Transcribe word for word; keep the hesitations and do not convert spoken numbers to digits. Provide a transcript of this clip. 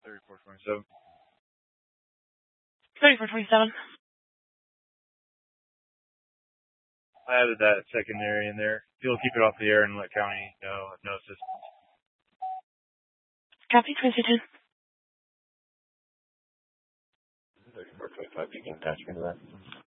thirty-four twenty-seven. thirty-four twenty-seven. I added that secondary in there. If you'll keep it off the air and let county know if no assistance. Copy, twenty-two. thirty-four twenty-five, you can attach me to that.